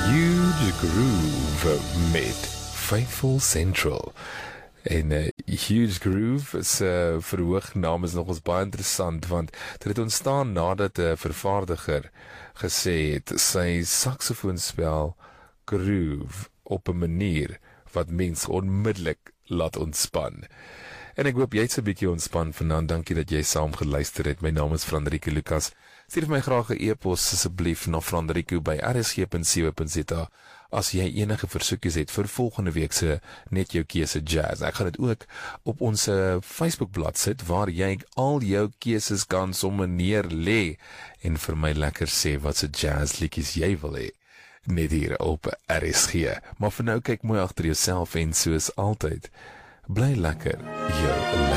Huge Groove met Faithful Central. En Huge Groove se verhoognaam is nogals baie interessant, want dit het ontstaan nadat 'n vervaardiger gesê het sy saksofoonspel groove op 'n manier wat mense onmiddellik laat ontspan. En ek hoop jy het 'n bietjie ontspan vanaand. Dankie dat jy saam geluister het. My naam is Frandrique Lucas. Stuur vir my graag 'n e-pos asseblief na frandrique@rsg.co.za as jy enige versoekies het vir volgende week se Net Jou Keuse Jazz. Ek gaan dit ook op ons Facebookblad sit waar jy al jou keuses kan sommer neer lê en vir my lekker sê wat se jazzliedjies jy wil hê. Net hier op RSG. Maar vir nou kyk mooi agter jouself en soos altyd, bly lekker jou